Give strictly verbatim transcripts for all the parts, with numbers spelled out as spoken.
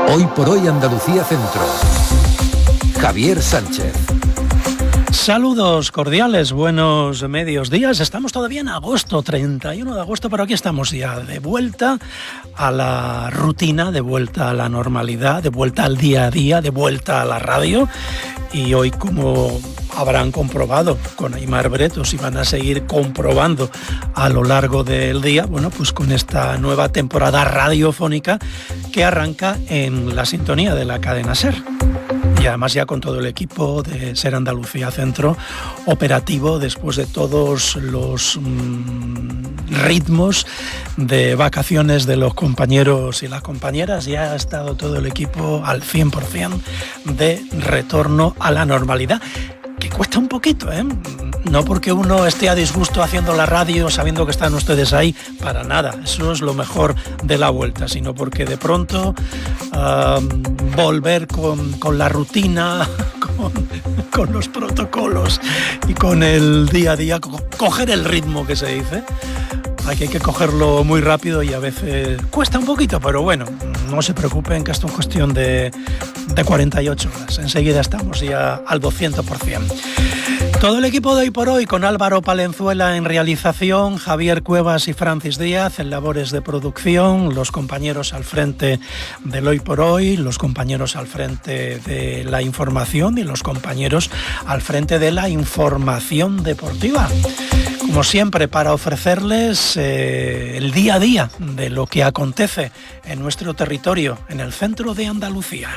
Hoy por hoy Andalucía Centro. Javier Sánchez. Saludos cordiales, buenos medios días. Estamos todavía en agosto, treinta y uno de agosto, pero aquí estamos ya de vuelta a la rutina, de vuelta a la normalidad, de vuelta al día a día, de vuelta a la radio. Y hoy, como habrán comprobado con Aimar Bretos y van a seguir comprobando a lo largo del día, bueno, pues con esta nueva temporada radiofónica que arranca en la sintonía de la cadena SER. Y además ya con todo el equipo de SER Andalucía Centro operativo después de todos los mmm, ritmos de vacaciones de los compañeros y las compañeras. Ya ha estado todo el equipo al cien por ciento de retorno a la normalidad, que cuesta un poquito, ¿eh? No porque uno esté a disgusto haciendo la radio sabiendo que están ustedes ahí, para nada, eso es lo mejor de la vuelta, sino porque de pronto uh, volver con, con la rutina, con, con los protocolos y con el día a día, co- coger el ritmo que se dice. Aquí hay que cogerlo muy rápido y a veces cuesta un poquito, pero bueno, no se preocupen que esto es cuestión de, de cuarenta y ocho horas. Enseguida estamos ya al doscientos por ciento. Todo el equipo de Hoy por Hoy, con Álvaro Palenzuela en realización, Javier Cuevas y Francis Díaz en labores de producción, los compañeros al frente del Hoy por Hoy, los compañeros al frente de la información y los compañeros al frente de la información deportiva. Como siempre, para ofrecerles eh, el día a día de lo que acontece en nuestro territorio, en el centro de Andalucía.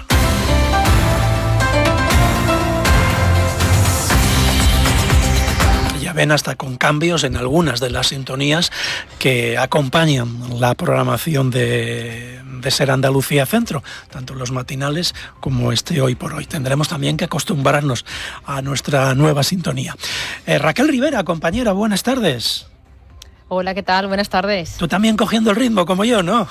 Ya ven, hasta con cambios en algunas de las sintonías que acompañan la programación de, de SER Andalucía Centro, tanto los matinales como este Hoy por Hoy. Tendremos también que acostumbrarnos a nuestra nueva sintonía. Eh, Raquel Rivera, compañera, buenas tardes. Hola, ¿qué tal? Buenas tardes. Tú también cogiendo el ritmo como yo, ¿no?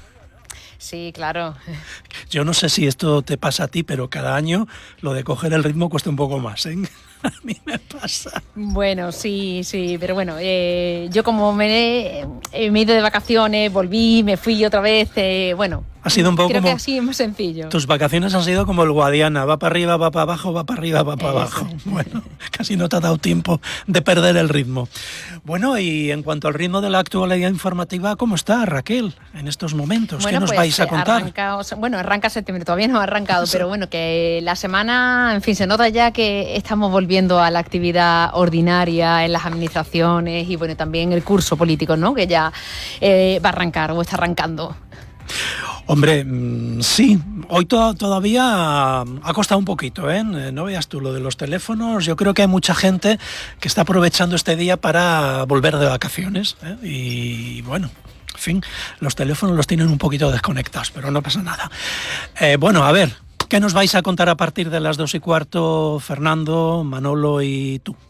Sí, claro. Yo no sé si esto te pasa a ti, pero cada año lo de coger el ritmo cuesta un poco más, ¿eh? A mí me pasa. Bueno, sí, sí, pero bueno, eh, yo como me, eh, me he ido de vacaciones, volví, me fui otra vez, eh, bueno... Ha sido un poco Creo como... que así es más sencillo. Tus vacaciones han sido como el Guadiana, va para arriba, va para abajo, va para arriba, va para abajo. Bueno, casi no te ha dado tiempo de perder el ritmo. Bueno, y en cuanto al ritmo de la actualidad informativa, ¿cómo está, Raquel, en estos momentos? Bueno, ¿Qué nos pues, vais a contar? Arranca, o sea, bueno, arranca septiembre, todavía no ha arrancado, pero bueno, que la semana, en fin, se nota ya que estamos volviendo a la actividad ordinaria en las administraciones y bueno, también el curso político, ¿no? Que ya eh, va a arrancar o está arrancando. Hombre, sí, hoy to- todavía ha costado un poquito, ¿eh? No veas tú lo de los teléfonos. Yo creo que hay mucha gente que está aprovechando este día para volver de vacaciones, ¿eh? Y bueno, en fin, los teléfonos los tienen un poquito desconectados, pero no pasa nada. Eh, bueno, a ver, ¿qué nos vais a contar a partir de las dos y cuarto, Fernando, Manolo y tú?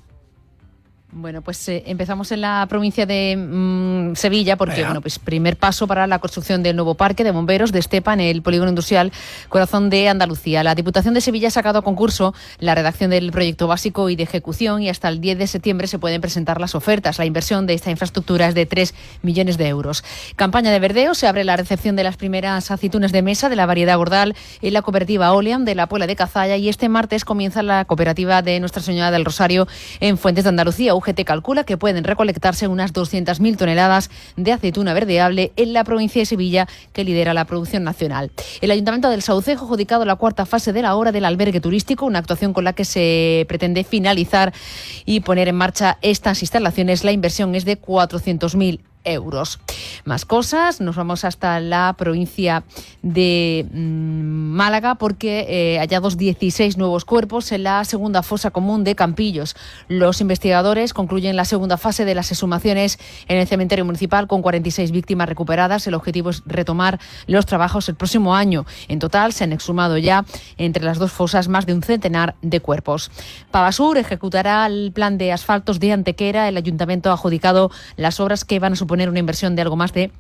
Bueno, pues eh, empezamos en la provincia de mmm, Sevilla porque, Vea. bueno, pues primer paso para la construcción del nuevo parque de bomberos de Estepa en el polígono industrial Corazón de Andalucía. La Diputación de Sevilla ha sacado a concurso la redacción del proyecto básico y de ejecución y hasta el diez de septiembre se pueden presentar las ofertas. La inversión de esta infraestructura es de tres millones de euros. Campaña de verdeo, se abre la recepción de las primeras aceitunas de mesa de la variedad Gordal en la cooperativa Oleam de la Puebla de Cazalla y este martes comienza la cooperativa de Nuestra Señora del Rosario en Fuentes de Andalucía. U G T calcula que pueden recolectarse unas doscientas mil toneladas de aceituna verdeable en la provincia de Sevilla, que lidera la producción nacional. El Ayuntamiento del Saucejo ha adjudicado la cuarta fase de la obra del albergue turístico, una actuación con la que se pretende finalizar y poner en marcha estas instalaciones. La inversión es de cuatrocientos mil euros. Más cosas, nos vamos hasta la provincia de mmm, Málaga porque eh, hallados dieciséis nuevos cuerpos en la segunda fosa común de Campillos. Los investigadores concluyen la segunda fase de las exhumaciones en el cementerio municipal con cuarenta y seis víctimas recuperadas. El objetivo es retomar los trabajos el próximo año. En total se han exhumado ya entre las dos fosas más de un centenar de cuerpos. Pavasur ejecutará el plan de asfaltos de Antequera. El ayuntamiento ha adjudicado las obras que van a suponer una inversión de algo más de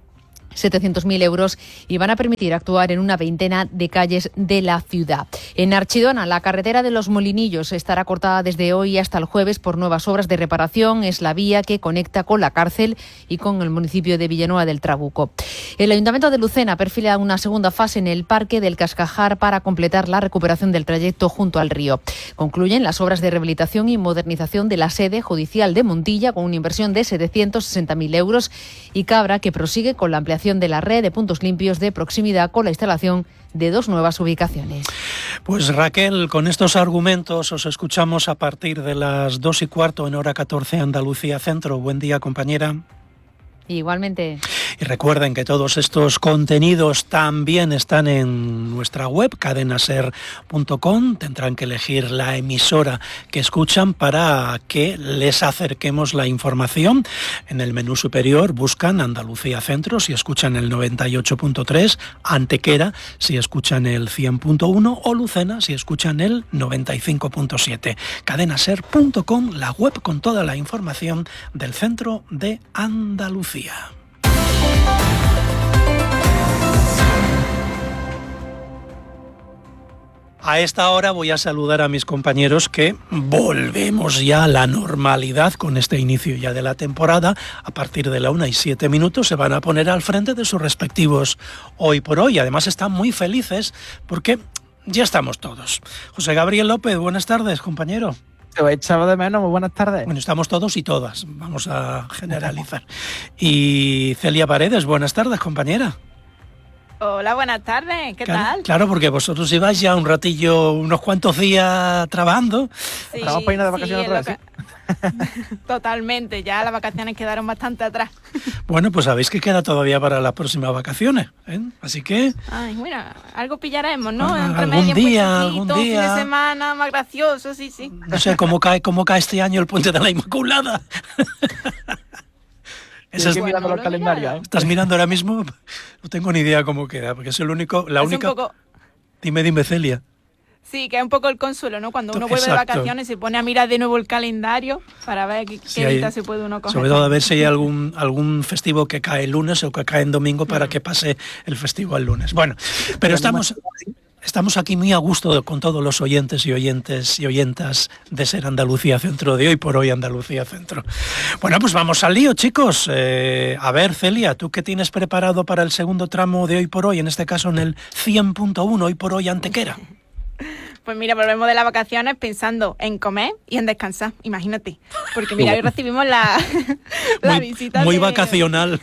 setecientos mil euros y van a permitir actuar en una veintena de calles de la ciudad. En Archidona, la carretera de los Molinillos estará cortada desde hoy hasta el jueves por nuevas obras de reparación. Es la vía que conecta con la cárcel y con el municipio de Villanueva del Trabuco. El Ayuntamiento de Lucena perfila una segunda fase en el Parque del Cascajar para completar la recuperación del trayecto junto al río. Concluyen las obras de rehabilitación y modernización de la sede judicial de Montilla con una inversión de setecientos sesenta mil euros y Cabra, que prosigue con la ampliación de la red de puntos limpios de proximidad con la instalación de dos nuevas ubicaciones. Pues Raquel, con estos argumentos os escuchamos a partir de las dos y cuarto en hora catorce Andalucía Centro. Buen día, compañera. Igualmente. Y recuerden que todos estos contenidos también están en nuestra web, cadena ser punto com. Tendrán que elegir la emisora que escuchan para que les acerquemos la información. En el menú superior buscan Andalucía Centro si escuchan el noventa y ocho punto tres, Antequera si escuchan el cien punto uno o Lucena si escuchan el noventa y cinco punto siete. cadena ser punto com, la web con toda la información del centro de Andalucía. A esta hora voy a saludar a mis compañeros que volvemos ya a la normalidad con este inicio ya de la temporada. A partir de la una y siete minutos se van a poner al frente de sus respectivos Hoy por Hoy. Además están muy felices porque ya estamos todos. José Gabriel López, buenas tardes, compañero. Te he echado de menos, muy buenas tardes. Bueno, estamos todos y todas, vamos a generalizar. Y Celia Paredes, buenas tardes, compañera. Hola, buenas tardes, ¿qué claro, tal? Claro, porque vosotros ibais ya un ratillo, unos cuantos días trabajando. Sí, Estamos para irnos de vacaciones sí, otra vez, ¿sí? Totalmente, ya las vacaciones quedaron bastante atrás. Bueno, pues sabéis que queda todavía para las próximas vacaciones, ¿eh? Así que... Ay, bueno, algo pillaremos, ¿no? Ah, Entre algún medio, día, un algún día. fin de semana más gracioso, sí, sí. No sé cómo cae, cómo cae este año el Puente de la Inmaculada. Estoy es... mirando los calendarios, ¿eh? ¿Estás mirando ahora mismo? No tengo ni idea cómo queda, porque es el único, la Es única... un poco... Dime, dime, Celia. Sí, que es un poco el consuelo, ¿no? Cuando uno vuelve Exacto. de vacaciones se pone a mirar de nuevo el calendario para ver qué, Sí, qué hay- dita se puede uno coger. Sobre todo a ver si hay algún, algún festivo que cae el lunes o que cae en domingo para que pase el festivo el lunes. Bueno, pero estamos... Estamos aquí muy a gusto con todos los oyentes y oyentes y oyentas de Ser Andalucía Centro, de Hoy por Hoy Andalucía Centro. Bueno, pues vamos al lío, chicos. Eh, a ver, Celia, ¿tú qué tienes preparado para el segundo tramo de Hoy por Hoy? En este caso en el cien punto uno, Hoy por Hoy Antequera. Pues mira, volvemos de las vacaciones pensando en comer y en descansar, imagínate. Porque mira, hoy recibimos la, la Muy, visita muy de... vacacional.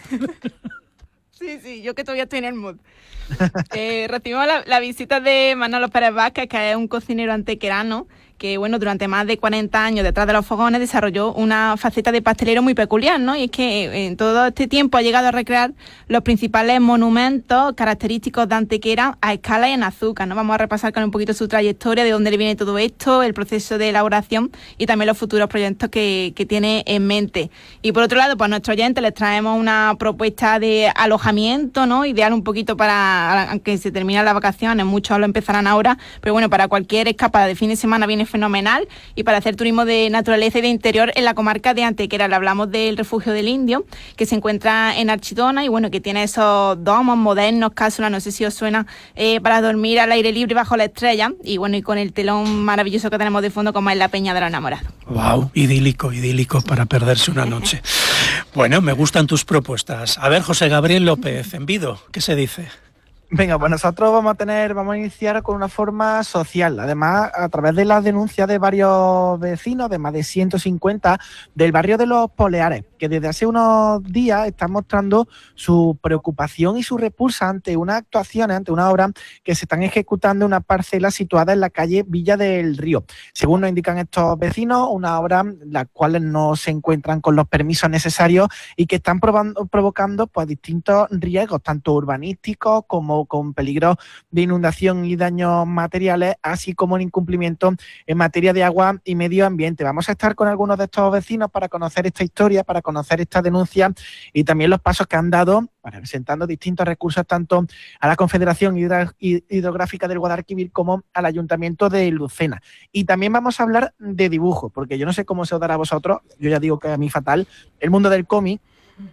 Sí, sí, yo que todavía estoy en el mood. Eh, recibimos la, la visita de Manolo Pérez Vázquez, que es un cocinero antequerano, que bueno, durante más de cuarenta años detrás de los fogones desarrolló una faceta de pastelero muy peculiar, ¿no? Y es que en todo este tiempo ha llegado a recrear los principales monumentos característicos de Antequera a escala y en azúcar, ¿no? Vamos a repasar con un poquito su trayectoria, de dónde le viene todo esto, el proceso de elaboración y también los futuros proyectos que, que tiene en mente. Y por otro lado, pues a nuestros oyentes les traemos una propuesta de alojamiento, ¿no? Ideal un poquito para, aunque se terminan las vacaciones, muchos lo empezarán ahora, pero bueno, para cualquier escapada de fin de semana viene fenomenal, y para hacer turismo de naturaleza y de interior en la comarca de Antequera. Le hablamos del Refugio del Indio, que se encuentra en Archidona y bueno, que tiene esos domos modernos, cápsulas, no sé si os suena, eh, para dormir al aire libre bajo la estrella, y bueno, y con el telón maravilloso que tenemos de fondo, como es la Peña de los Enamorados. Wow, idílico, idílico para perderse una noche. Bueno, me gustan tus propuestas. A ver, José Gabriel López, en Vido, ¿qué se dice? Venga, pues nosotros vamos a tener, vamos a iniciar con una forma social. Además, a través de las denuncias de varios vecinos, de más de ciento cincuenta, del barrio de Los Poleares, que desde hace unos días están mostrando su preocupación y su repulsa ante unas actuaciones, ante una obra que se están ejecutando en una parcela situada en la calle Villa del Río. Según nos indican estos vecinos, una obra las cuales no se encuentran con los permisos necesarios y que están probando, provocando pues distintos riesgos, tanto urbanísticos como con peligros de inundación y daños materiales, así como el incumplimiento en materia de agua y medio ambiente. Vamos a estar con algunos de estos vecinos para conocer esta historia, para conocer esta denuncia y también los pasos que han dado, presentando distintos recursos tanto a la Confederación Hidro- Hidrográfica del Guadalquivir como al Ayuntamiento de Lucena. Y también vamos a hablar de dibujo, porque yo no sé cómo se os dará a vosotros, yo ya digo que a mí fatal, el mundo del cómic,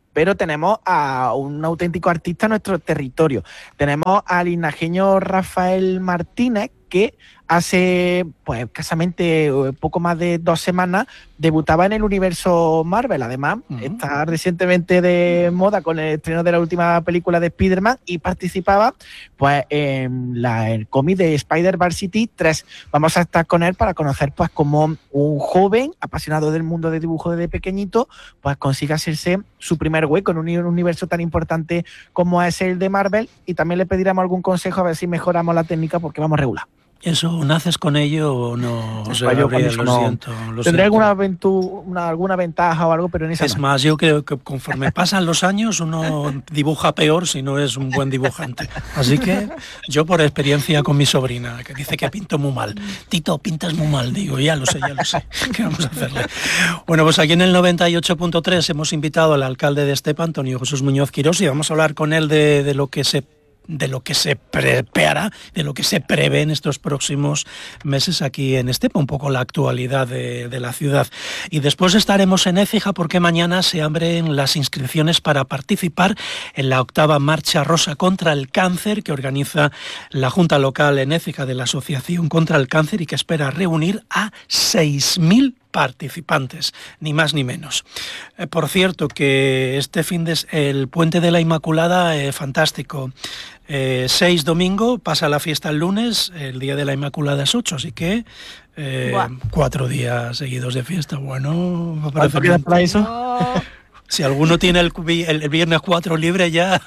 pero tenemos a un auténtico artista en nuestro territorio. Tenemos al inajeño Rafael Martínez, que hace pues escasamente poco más de dos semanas debutaba en el universo Marvel. Además, uh-huh. está recientemente de moda con el estreno de la última película de Spider-Man y participaba pues en la, el cómic de Spider-Varsity tres. Vamos a estar con él para conocer pues cómo un joven apasionado del mundo de dibujo desde pequeñito pues consigue hacerse su primer hueco en un universo tan importante como es el de Marvel, y también le pediremos algún consejo a ver si mejoramos la técnica porque vamos regular. ¿Eso naces con ello o no? O sea, Gabriel, lo no. siento. Lo Tendré siento. Alguna, aventu- una, alguna ventaja o algo, pero en esa Es no. más, yo creo que conforme pasan los años uno dibuja peor si no es un buen dibujante. Así que yo por experiencia con mi sobrina, que dice que pinto muy mal. Tito, pintas muy mal. Digo, ya lo sé, ya lo sé. ¿Qué vamos a hacerle? Bueno, pues aquí en el noventa y ocho punto tres hemos invitado al alcalde de Estepa, Antonio Jesús Muñoz Quirós, y vamos a hablar con él de, de lo que se de lo que se prepara, de lo que se prevé en estos próximos meses aquí en Estepa, un poco la actualidad de, de la ciudad. Y después estaremos en Écija porque mañana se abren las inscripciones para participar en la octava Marcha Rosa contra el Cáncer que organiza la Junta Local en Écija de la Asociación contra el Cáncer y que espera reunir a seis mil participantes, ni más ni menos. Eh, por cierto, que este fin de el Puente de la Inmaculada, eh, fantástico. Eh, seis domingo, pasa la fiesta el lunes, el día de la Inmaculada es ocho, así que eh, cuatro días seguidos de fiesta. Bueno, me parece bien. ¿Para eso? Oh. Si alguno tiene el, el, el viernes cuatro libre ya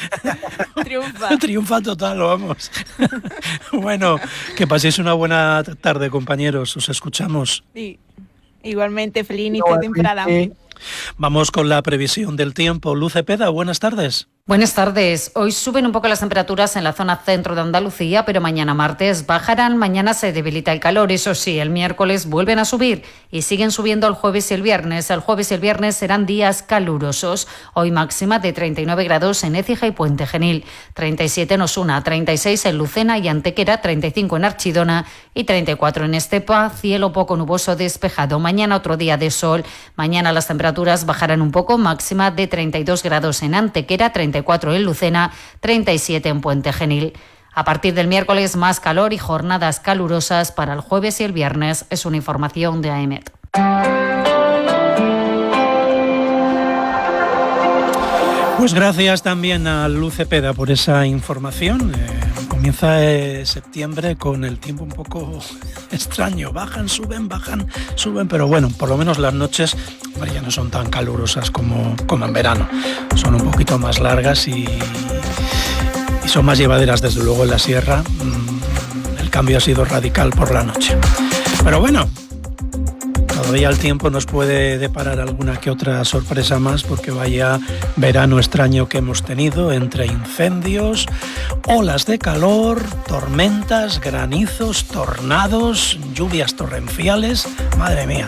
triunfa. triunfa total, vamos. Bueno, que paséis una buena tarde, compañeros, os escuchamos. Sí. Igualmente, feliz inicio de temporada. Vamos con la previsión del tiempo. Luz Cepeda, buenas tardes. Buenas tardes. Hoy suben un poco las temperaturas en la zona centro de Andalucía, pero mañana martes bajarán. Mañana se debilita el calor. Eso sí, el miércoles vuelven a subir y siguen subiendo el jueves y el viernes. El jueves y el viernes serán días calurosos. Hoy máxima de treinta y nueve grados en Écija y Puente Genil, treinta y siete en Osuna, treinta y seis en Lucena y Antequera, treinta y cinco en Archidona y treinta y cuatro en Estepa. Cielo poco nuboso despejado. Mañana otro día de sol. Mañana las temperaturas bajarán un poco, máxima de treinta y dos grados en Antequera, treinta y cuatro en Lucena, treinta y siete en Puente Genil. A partir del miércoles más calor y jornadas calurosas para el jueves y el viernes. Es una información de A E M E T. Pues gracias también a Luz Cepeda por esa información. Eh, comienza eh, septiembre con el tiempo un poco extraño. Bajan, suben, bajan, suben, pero bueno, por lo menos las noches bueno, ya no son tan calurosas como, como en verano. Son un poquito más largas y, y son más llevaderas, desde luego, en la sierra. El cambio ha sido radical por la noche. Pero bueno, todavía el tiempo nos puede deparar alguna que otra sorpresa más, porque vaya verano extraño que hemos tenido, entre incendios, olas de calor, tormentas, granizos, tornados, lluvias torrenciales. Madre mía.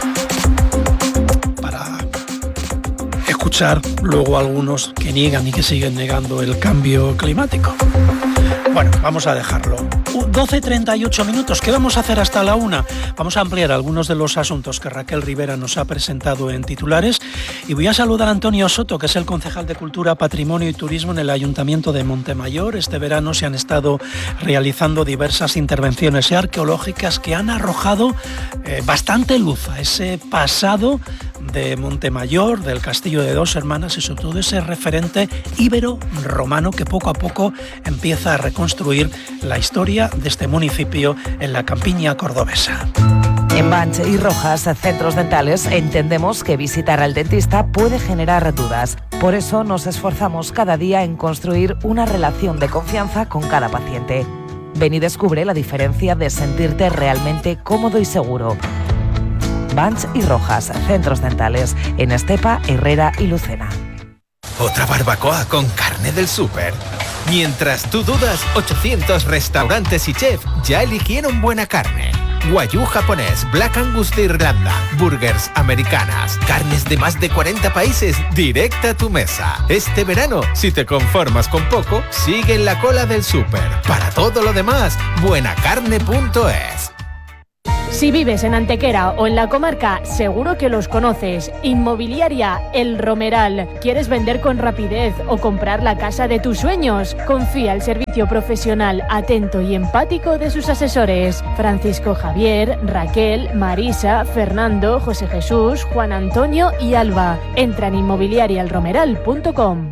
Para escuchar luego a algunos que niegan y que siguen negando el cambio climático. Bueno, vamos a dejarlo. doce treinta y ocho minutos. ¿Qué vamos a hacer hasta la una? Vamos a ampliar algunos de los asuntos que Raquel Rivera nos ha presentado en titulares y voy a saludar a Antonio Soto, que es el concejal de Cultura, Patrimonio y Turismo en el Ayuntamiento de Montemayor. Este verano se han estado realizando diversas intervenciones arqueológicas que han arrojado eh, bastante luz a ese pasado de Montemayor, del Castillo de Dos Hermanas y sobre todo ese referente íbero-romano que poco a poco empieza a reconstruir la historia de este municipio en la campiña cordobesa. En Banch y Rojas, centros dentales, entendemos que visitar al dentista puede generar dudas. Por eso nos esforzamos cada día en construir una relación de confianza con cada paciente. Ven y descubre la diferencia de sentirte realmente cómodo y seguro. Banch y Rojas, centros dentales, en Estepa, Herrera y Lucena. ¿Otra barbacoa con carne del súper? Mientras tú dudas, ochocientos restaurantes y chef ya eligieron buena carne. Wagyu japonés, Black Angus de Irlanda, burgers americanas, carnes de más de cuarenta países, directa a tu mesa. Este verano, si te conformas con poco, sigue en la cola del súper. Para todo lo demás, buenacarne punto es. Si vives en Antequera o en la comarca, seguro que los conoces. Inmobiliaria El Romeral. ¿Quieres vender con rapidez o comprar la casa de tus sueños? Confía el servicio profesional, atento y empático de sus asesores. Francisco Javier, Raquel, Marisa, Fernando, José Jesús, Juan Antonio y Alba. Entra en inmobiliaria el romeral punto com.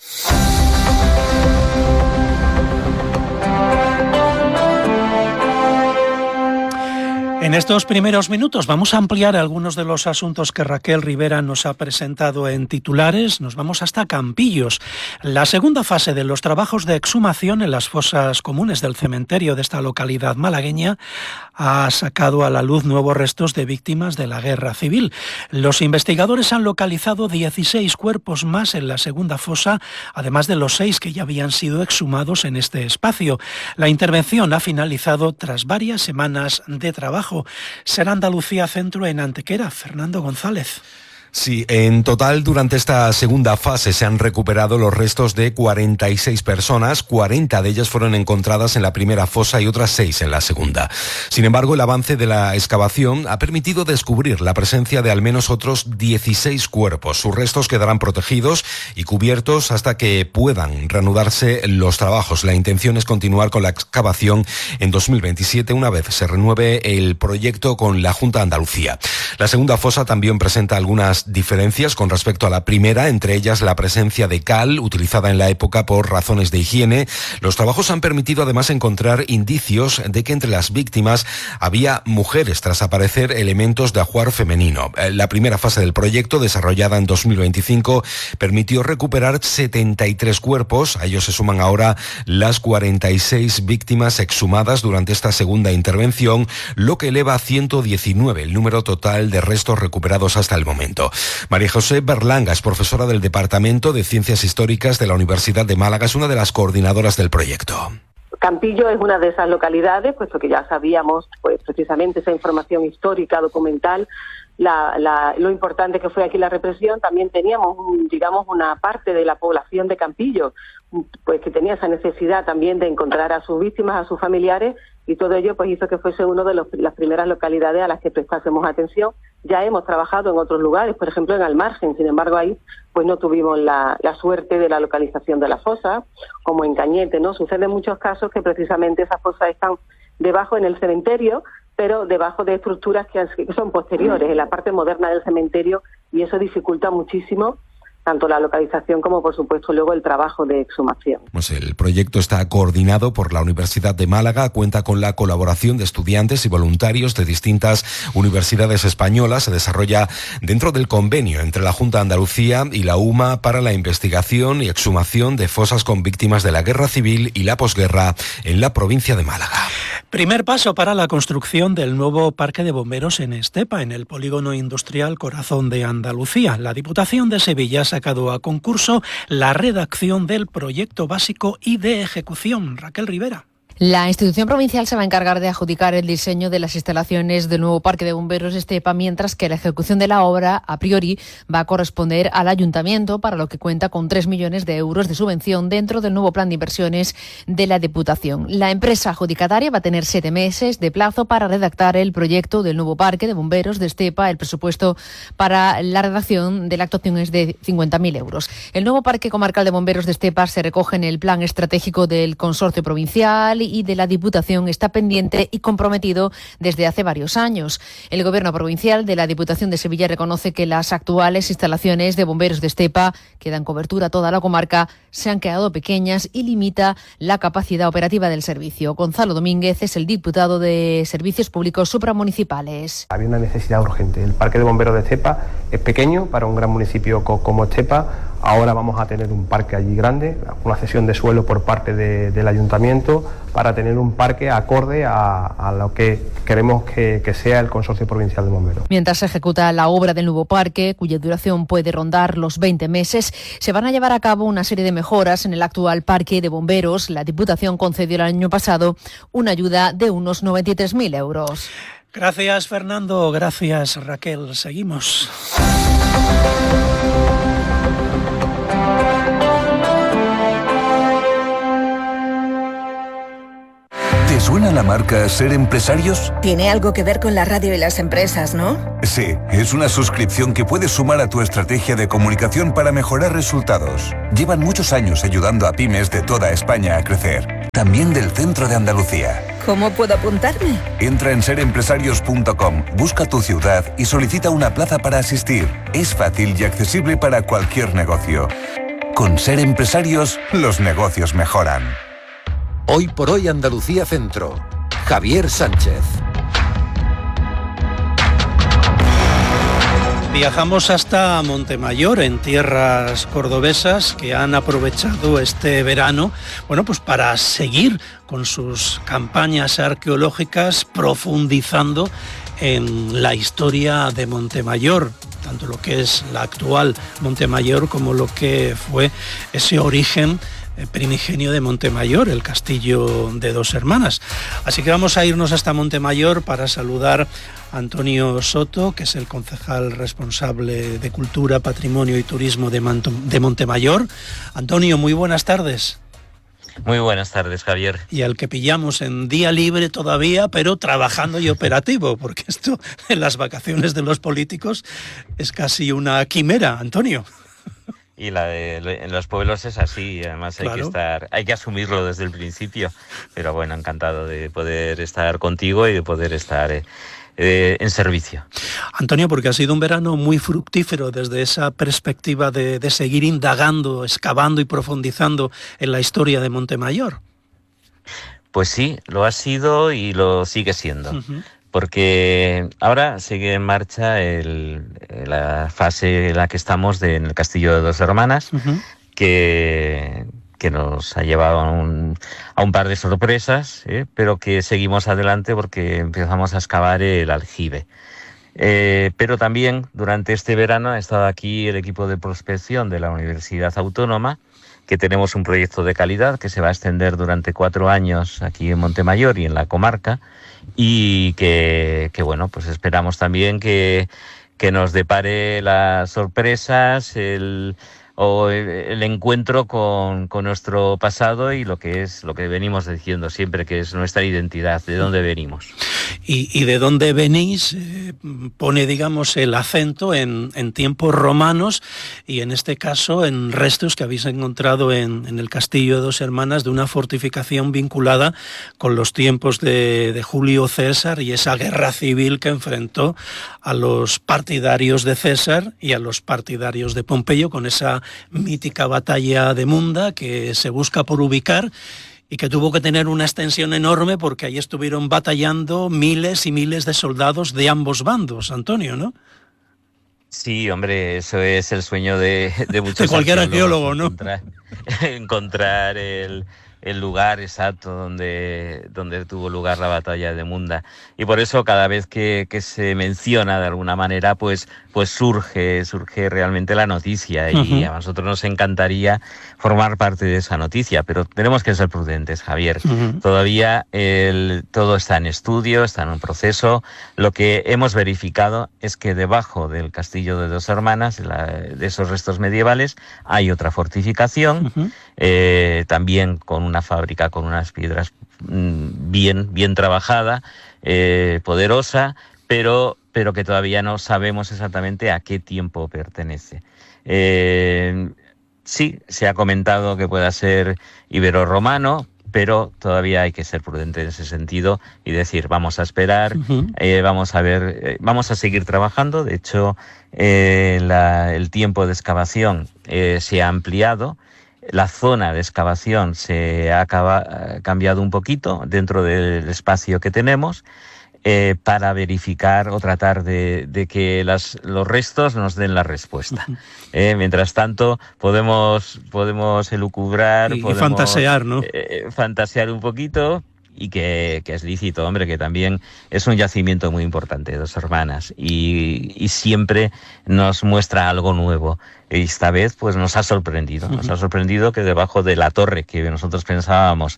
En estos primeros minutos vamos a ampliar algunos de los asuntos que Raquel Rivera nos ha presentado en titulares. Nos vamos hasta Campillos. La segunda fase de los trabajos de exhumación en las fosas comunes del cementerio de esta localidad malagueña ha sacado a la luz nuevos restos de víctimas de la guerra civil. Los investigadores han localizado dieciséis cuerpos más en la segunda fosa, además de los seis que ya habían sido exhumados en este espacio. La intervención ha finalizado tras varias semanas de trabajo. Será Andalucía Centro en Antequera. Fernando González. Sí, en total durante esta segunda fase se han recuperado los restos de cuarenta y seis personas, cuarenta de ellas fueron encontradas en la primera fosa y otras seis en la segunda. Sin embargo, el avance de la excavación ha permitido descubrir la presencia de al menos otros dieciséis cuerpos. Sus restos quedarán protegidos y cubiertos hasta que puedan reanudarse los trabajos. La intención es continuar con la excavación en dos mil veintisiete, una vez se renueve el proyecto con la Junta de Andalucía. La segunda fosa también presenta algunas diferencias con respecto a la primera, entre ellas la presencia de cal utilizada en la época por razones de higiene. Los trabajos han permitido además encontrar indicios de que entre las víctimas había mujeres tras aparecer elementos de ajuar femenino. La primera fase del proyecto, desarrollada en dos mil veinticinco, permitió recuperar setenta y tres cuerpos. A ellos se suman ahora las cuarenta y seis víctimas exhumadas durante esta segunda intervención, lo que eleva a ciento diecinueve el número total de restos recuperados hasta el momento. María José Berlanga es profesora del Departamento de Ciencias Históricas de la Universidad de Málaga, es una de las coordinadoras del proyecto. Campillo es una de esas localidades, puesto que ya sabíamos pues precisamente esa información histórica, documental, la, la, lo importante que fue aquí la represión. También teníamos, digamos, una parte de la población de Campillo, pues que tenía esa necesidad también de encontrar a sus víctimas, a sus familiares, y todo ello pues hizo que fuese una de los, las primeras localidades a las que prestásemos atención. Ya hemos trabajado en otros lugares, por ejemplo en Almargen, sin embargo ahí pues no tuvimos la, la suerte de la localización de la fosa, como en Cañete, ¿no? Sucede en muchos casos que precisamente esas fosas están debajo en el cementerio, pero debajo de estructuras que, que son posteriores, en la parte moderna del cementerio, y eso dificulta muchísimo tanto la localización como, por supuesto, luego el trabajo de exhumación. Pues el proyecto está coordinado por la Universidad de Málaga, cuenta con la colaboración de estudiantes y voluntarios de distintas universidades españolas. Se desarrolla dentro del convenio entre la Junta de Andalucía y la U M A para la investigación y exhumación de fosas con víctimas de la guerra civil y la posguerra en la provincia de Málaga. Primer paso para la construcción del nuevo parque de bomberos en Estepa, en el polígono industrial Corazón de Andalucía. La Diputación de Sevilla ha sacado a concurso la redacción del proyecto básico y de ejecución. Raquel Rivera. La institución provincial se va a encargar de adjudicar el diseño de las instalaciones del nuevo parque de bomberos de Estepa, mientras que la ejecución de la obra, a priori, va a corresponder al ayuntamiento, para lo que cuenta con tres millones de euros de subvención dentro del nuevo plan de inversiones de la Diputación. La empresa adjudicataria va a tener siete meses de plazo para redactar el proyecto del nuevo parque de bomberos de Estepa. El presupuesto para la redacción de la actuación es de cincuenta mil euros. El nuevo parque comarcal de bomberos de Estepa se recoge en el plan estratégico del consorcio provincial y de la Diputación, está pendiente y comprometido desde hace varios años. El Gobierno provincial de la Diputación de Sevilla reconoce que las actuales instalaciones de bomberos de Estepa, que dan cobertura a toda la comarca, se han quedado pequeñas y limita la capacidad operativa del servicio. Gonzalo Domínguez es el diputado de Servicios Públicos Supramunicipales. Había una necesidad urgente. El parque de bomberos de Estepa es pequeño para un gran municipio como Estepa. Ahora vamos a tener un parque allí grande, una cesión de suelo por parte de, del ayuntamiento, para tener un parque acorde a, a lo que queremos que, que sea el Consorcio Provincial de Bomberos. Mientras se ejecuta la obra del nuevo parque, cuya duración puede rondar los veinte meses, se van a llevar a cabo una serie de mejoras en el actual parque de bomberos. La Diputación concedió el año pasado una ayuda de unos noventa y tres mil euros. Gracias, Fernando. Gracias, Raquel. Seguimos. ¿Te suena la marca Ser Empresarios? Tiene algo que ver con la radio y las empresas, ¿no? Sí, es una suscripción que puedes sumar a tu estrategia de comunicación para mejorar resultados. Llevan muchos años ayudando a pymes de toda España a crecer, también del centro de Andalucía. ¿Cómo puedo apuntarme? Entra en ser empresarios punto com, busca tu ciudad y solicita una plaza para asistir. Es fácil y accesible para cualquier negocio. Con Ser Empresarios, los negocios mejoran. Hoy por hoy Andalucía Centro. Javier Sánchez. Viajamos hasta Montemayor, en tierras cordobesas, que han aprovechado este verano, bueno, pues para seguir con sus campañas arqueológicas, profundizando en la historia de Montemayor, tanto lo que es la actual Montemayor como lo que fue ese origen primigenio de Montemayor, el castillo de Dos Hermanas. Así que vamos a irnos hasta Montemayor para saludar a Antonio Soto, que es el concejal responsable de Cultura, Patrimonio y Turismo de, Manto, de Montemayor. Antonio, muy buenas tardes. Muy buenas tardes, Javier. Y al que pillamos en día libre todavía, pero trabajando y operativo, porque esto en las vacaciones de los políticos es casi una quimera, Antonio. Y la de en los pueblos es así, además hay claro. que estar, hay que asumirlo desde el principio. Pero bueno, encantado de poder estar contigo y de poder estar eh, eh, en servicio. Antonio, porque ha sido un verano muy fructífero desde esa perspectiva de, de seguir indagando, excavando y profundizando en la historia de Montemayor. Pues sí, lo ha sido y lo sigue siendo. Uh-huh. Porque ahora sigue en marcha el, la fase en la que estamos de, en el Castillo de Dos Hermanas, uh-huh. que, que nos ha llevado a un, a un par de sorpresas, ¿eh? Pero que seguimos adelante porque empezamos a excavar el aljibe. Eh, pero también durante este verano ha estado aquí el equipo de prospección de la Universidad Autónoma, que tenemos un proyecto de calidad que se va a extender durante cuatro años aquí en Montemayor y en la comarca, y que, que bueno, pues esperamos también que, que nos depare las sorpresas, el, o el, el encuentro con, con nuestro pasado y lo que es lo que venimos diciendo siempre, que es nuestra identidad, de dónde venimos. Y, y de dónde venís eh, pone, digamos, el acento en, en tiempos romanos y en este caso en restos que habéis encontrado en, en el Castillo de Dos Hermanas de una fortificación vinculada con los tiempos de, de Julio César y esa guerra civil que enfrentó a los partidarios de César y a los partidarios de Pompeyo, con esa mítica batalla de Munda que se busca por ubicar y que tuvo que tener una extensión enorme porque ahí estuvieron batallando miles y miles de soldados de ambos bandos, Antonio, ¿no? Sí, hombre, eso es el sueño de, de muchos de cualquier arqueólogo, ¿no? Encontrar, encontrar el, el lugar exacto donde, donde tuvo lugar la batalla de Munda. Y por eso cada vez que, que se menciona de alguna manera, pues, pues surge, surge realmente la noticia. Y uh-huh. a nosotros nos encantaría formar parte de esa noticia, pero tenemos que ser prudentes, Javier. Uh-huh. Todavía el, todo está en estudio, está en un proceso. Lo que hemos verificado es que debajo del Castillo de Dos Hermanas, la, de esos restos medievales, hay otra fortificación, uh-huh. eh, también con una fábrica con unas piedras mmm, bien, bien trabajada, eh, poderosa, pero, pero que todavía no sabemos exactamente a qué tiempo pertenece. Eh, sí, se ha comentado que pueda ser ibero-romano, pero todavía hay que ser prudente en ese sentido y decir, vamos a esperar, uh-huh. eh, vamos a ver, eh, vamos a seguir trabajando. De hecho, eh, la, el tiempo de excavación eh, se ha ampliado. La zona de excavación se ha acaba, cambiado un poquito dentro del espacio que tenemos eh, para verificar o tratar de, de que las, los restos nos den la respuesta. Uh-huh. Eh, mientras tanto, podemos, podemos elucubrar, y, podemos, y fantasear, ¿no? Eh, fantasear un poquito. Y que, que es lícito, hombre, que también es un yacimiento muy importante, Dos Hermanas, y, y siempre nos muestra algo nuevo. Y esta vez, pues nos ha sorprendido, uh-huh. nos ha sorprendido que debajo de la torre que nosotros pensábamos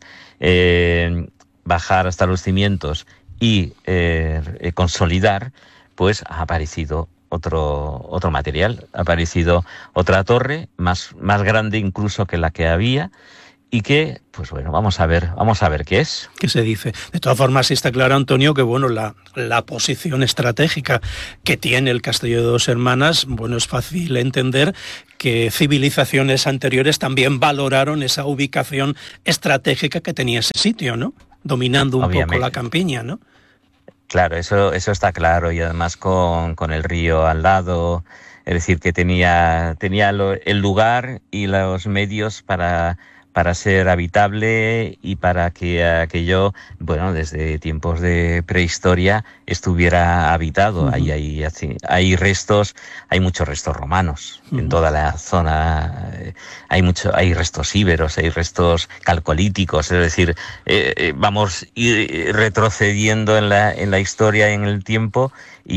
eh, bajar hasta los cimientos y eh, eh, consolidar, pues ha aparecido otro, otro material, ha aparecido otra torre, más, más grande incluso que la que había, y que, pues bueno, vamos a ver, vamos a ver qué es. ¿Qué se dice? De todas formas, sí está claro, Antonio, que bueno, la, la posición estratégica que tiene el Castillo de Dos Hermanas, bueno, es fácil entender que civilizaciones anteriores también valoraron esa ubicación estratégica que tenía ese sitio, ¿no? Dominando un Obviamente. poco la campiña, ¿no? Claro, eso, eso está claro, y además con, con el río al lado, es decir, que tenía, tenía lo, el lugar y los medios para, para ser habitable y para que aquello, bueno, desde tiempos de prehistoria estuviera habitado. Uh-huh. Ahí hay, hay, hay restos, hay muchos restos romanos uh-huh. en toda la zona, hay mucho, hay restos íberos, hay restos calcolíticos, es decir, eh, eh, vamos ir retrocediendo en la, en la historia, en el tiempo,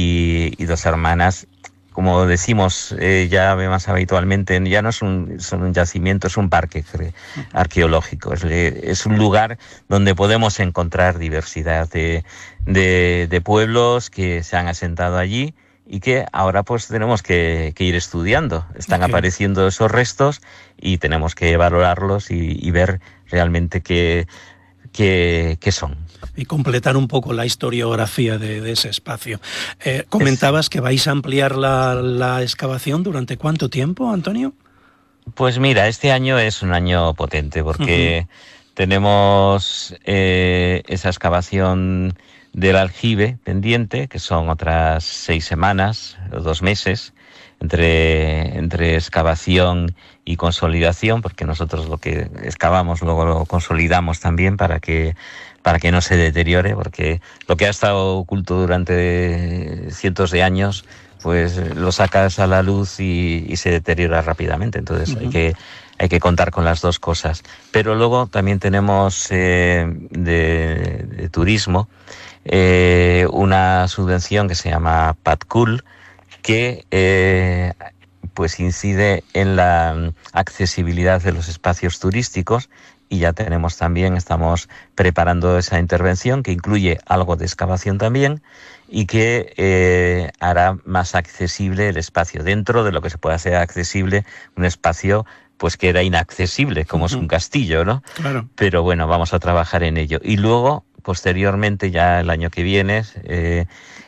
y, y Dos Hermanas, como decimos eh, ya más habitualmente, ya no es un, es un yacimiento, es un parque arqueológico. Es, es un lugar donde podemos encontrar diversidad de, de, de pueblos que se han asentado allí y que ahora pues tenemos que, que ir estudiando. Están okay. apareciendo esos restos y tenemos que valorarlos y, y ver realmente qué, qué, qué son. Y completar un poco la historiografía de, de ese espacio. Eh, comentabas es... que vais a ampliar la, la excavación. ¿Durante cuánto tiempo, Antonio? Pues mira, este año es un año potente porque uh-huh. tenemos eh, esa excavación del aljibe pendiente, que son otras seis semanas o dos meses entre, entre excavación y consolidación, porque nosotros lo que excavamos luego lo consolidamos también para que para que no se deteriore, porque lo que ha estado oculto durante cientos de años, pues lo sacas a la luz y, y se deteriora rápidamente. Entonces uh-huh. hay que hay que contar con las dos cosas. Pero luego también tenemos eh, de, de turismo eh, una subvención que se llama PATCUL, que eh, pues incide en la accesibilidad de los espacios turísticos, y ya tenemos también, estamos preparando esa intervención que incluye algo de excavación también y que eh, hará más accesible el espacio, dentro de lo que se puede hacer accesible un espacio pues que era inaccesible, como uh-huh. es un castillo, ¿no? Claro. Pero bueno, vamos a trabajar en ello. Y luego, posteriormente, ya el año que viene, eh,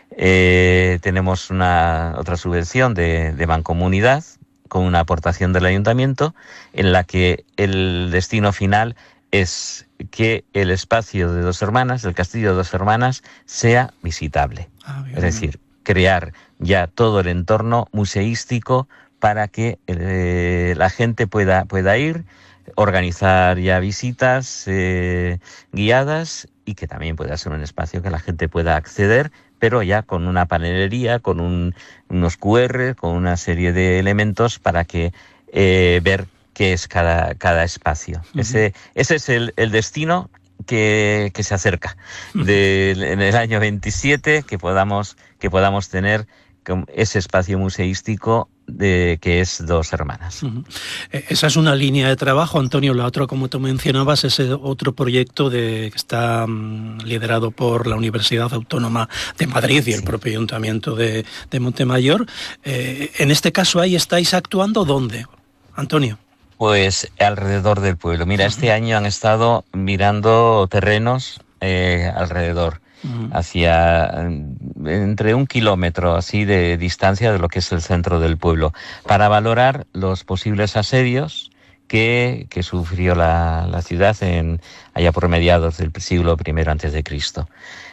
eh, tenemos una otra subvención de, de Mancomunidad, con una aportación del ayuntamiento, en la que el destino final es que el espacio de Dos Hermanas, el castillo de Dos Hermanas, sea visitable. Ah, es decir, crear ya todo el entorno museístico para que eh, la gente pueda, pueda ir, organizar ya visitas eh, guiadas, y que también pueda ser un espacio que la gente pueda acceder, pero ya con una panelería, con un, unos cu erre, con una serie de elementos para que eh, ver qué es cada, cada espacio. Uh-huh. Ese, ese es el, el destino que, que se acerca de, en el año veintisiete, que podamos, que podamos tener ese espacio museístico de que es Dos Hermanas. Uh-huh. Esa es una línea de trabajo, Antonio. La otra, como tú mencionabas, es otro proyecto de, que está um, liderado por la Universidad Autónoma de Madrid y el sí. propio Ayuntamiento de, de Montemayor. Eh, en este caso, ahí estáis actuando, ¿dónde, Antonio? Pues alrededor del pueblo. Mira, uh-huh. este año han estado mirando terrenos eh, alrededor. Uh-huh. Hacia entre un kilómetro así de distancia de lo que es el centro del pueblo, para valorar los posibles asedios que, que sufrió la, la ciudad en, allá por mediados del siglo primero antes de Cristo.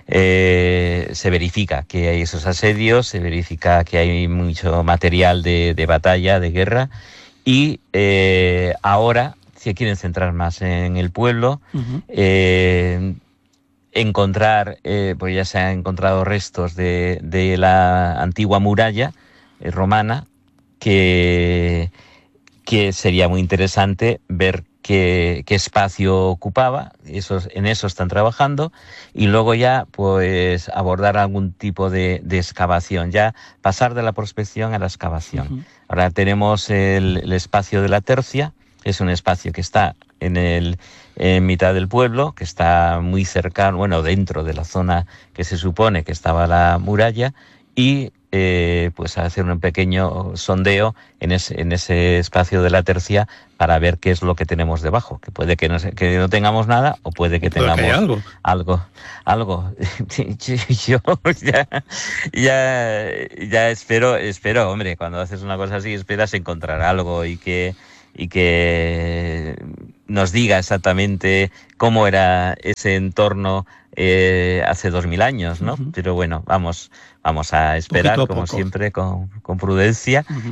Eh, se verifica que hay esos asedios, se verifica que hay mucho material de, de batalla, de guerra, y eh, ahora se quieren centrar más en el pueblo. Uh-huh. eh, encontrar, eh, pues ya se han encontrado restos de, de la antigua muralla eh, romana, que, que sería muy interesante ver qué, qué espacio ocupaba. Esos, en eso están trabajando, y luego ya pues abordar algún tipo de, de excavación, ya pasar de la prospección a la excavación. Uh-huh. Ahora tenemos el, el espacio de la Tercia, es un espacio que está en el en mitad del pueblo, que está muy cercano, bueno, dentro de la zona que se supone que estaba la muralla, y eh, pues hacer un pequeño sondeo en ese, en ese espacio de la tercia para ver qué es lo que tenemos debajo, que puede que no, que no tengamos nada o puede que tengamos que algo. algo, algo. Yo ya, ya, ya espero, espero, hombre, cuando haces una cosa así esperas encontrar algo y que y que nos diga exactamente cómo era ese entorno eh, hace dos mil años, ¿no? Uh-huh. Pero bueno, vamos, vamos a esperar, Poquito a como poco. siempre, con, con prudencia. Uh-huh.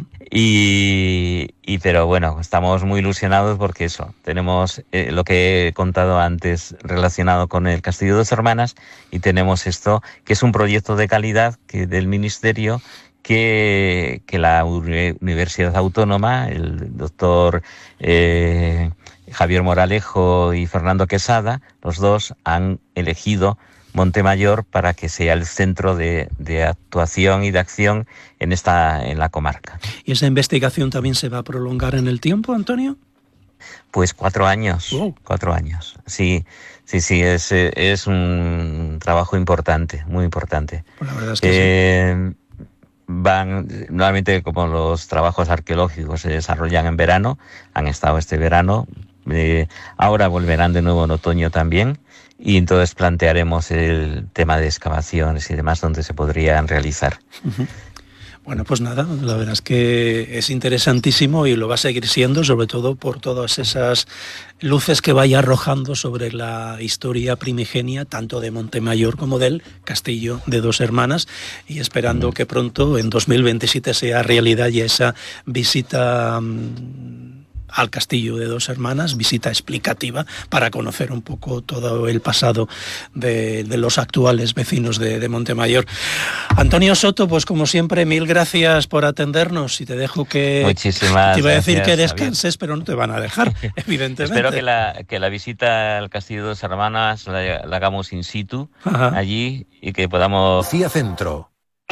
Y, y pero bueno, estamos muy ilusionados porque eso, tenemos eh, lo que he contado antes relacionado con el Castillo de Dos Hermanas y tenemos esto, que es un proyecto de calidad que del Ministerio que, que la Universidad Autónoma, el doctor eh, Javier Moralejo y Fernando Quesada, los dos han elegido Montemayor para que sea el centro de, de actuación y de acción en esta en la comarca. ¿Y esa investigación también se va a prolongar en el tiempo, Antonio? Pues cuatro años, wow. cuatro años. Sí, sí, sí, es, es un trabajo importante, muy importante. Pues la verdad es que eh, sí. Van, normalmente como los trabajos arqueológicos se desarrollan en verano, han estado este verano, eh, ahora volverán de nuevo en otoño también. Y entonces plantearemos el tema de excavaciones y demás donde se podrían realizar. Uh-huh. Bueno, pues nada, la verdad es que es interesantísimo y lo va a seguir siendo, sobre todo por todas esas luces que vaya arrojando sobre la historia primigenia, tanto de Montemayor como del Castillo de Dos Hermanas, y esperando uh-huh. que pronto, en dos mil veintisiete, sea realidad ya esa visita um, al Castillo de Dos Hermanas, visita explicativa para conocer un poco todo el pasado de, de los actuales vecinos de, de Montemayor. Antonio Soto, pues como siempre, mil gracias por atendernos y te dejo que... Muchísimas te iba a decir gracias, que descanses, Javier. Pero no te van a dejar, evidentemente. Espero que la, que la visita al Castillo de Dos Hermanas la, la hagamos in situ, Ajá. allí, y que podamos... Andalucía Centro.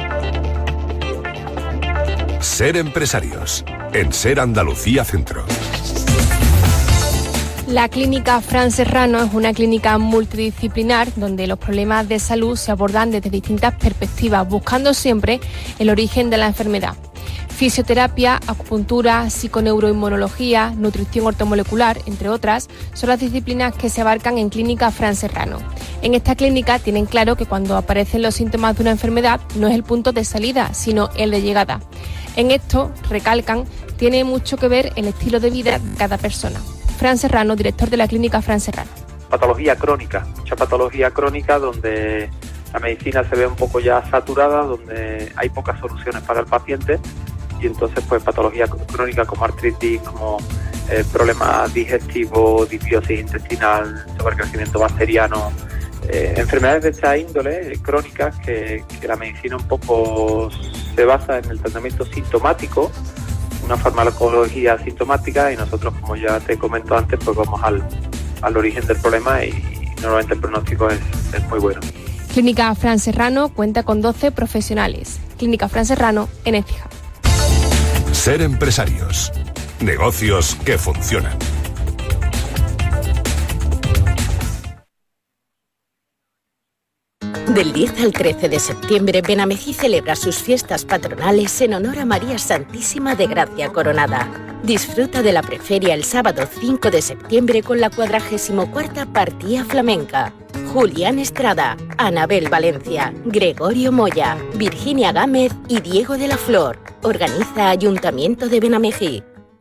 Ser empresarios, en Ser Andalucía Centro. La clínica Fran Serrano es una clínica multidisciplinar donde los problemas de salud se abordan desde distintas perspectivas, buscando siempre el origen de la enfermedad. Fisioterapia, acupuntura, psiconeuroinmunología, nutrición ortomolecular, entre otras, son las disciplinas que se abarcan en Clínica Fran Serrano. En esta clínica tienen claro que cuando aparecen los síntomas de una enfermedad no es el punto de salida, sino el de llegada. En esto, recalcan, tiene mucho que ver el estilo de vida de cada persona. Fran Serrano, director de la clínica Fran Serrano. Patología crónica, mucha patología crónica donde la medicina se ve un poco ya saturada, donde hay pocas soluciones para el paciente y entonces pues patología crónica como artritis, como eh, problemas digestivos, disbiosis intestinal, sobrecrecimiento bacteriano, eh, enfermedades de esta índole, eh, crónicas, que, que la medicina un poco se basa en el tratamiento sintomático, una farmacología sintomática, y nosotros, como ya te comento antes, pues vamos al, al origen del problema y, y normalmente el pronóstico es, es muy bueno. Clínica Fran Serrano cuenta con doce profesionales. Clínica Fran Serrano en Écija. Ser empresarios. Negocios que funcionan. Del diez al trece de septiembre, Benamejí celebra sus fiestas patronales en honor a María Santísima de Gracia Coronada. Disfruta de la preferia el sábado cinco de septiembre con la cuadragésimo cuarta Partía Flamenca. Julián Estrada, Anabel Valencia, Gregorio Moya, Virginia Gámez y Diego de la Flor. Organiza Ayuntamiento de Benamejí.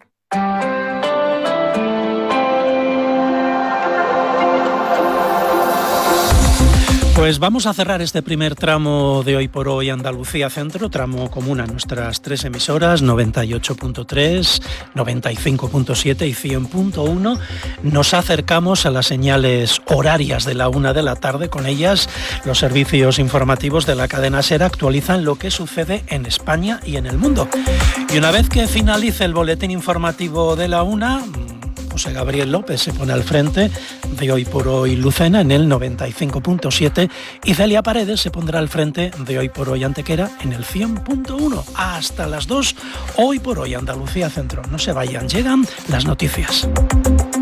Pues vamos a cerrar este primer tramo de Hoy por Hoy Andalucía Centro, tramo común a nuestras tres emisoras, noventa y ocho punto tres, noventa y cinco punto siete y cien punto uno. Nos acercamos a las señales horarias de la una de la tarde. Con ellas, los servicios informativos de la cadena SER actualizan lo que sucede en España y en el mundo. Y una vez que finalice el boletín informativo de la una, José Gabriel López se pone al frente de Hoy por Hoy Lucena en el noventa y cinco punto siete y Celia Paredes se pondrá al frente de Hoy por Hoy Antequera en el cien punto uno. Hasta las dos, Hoy por Hoy Andalucía Centro. No se vayan, llegan las noticias.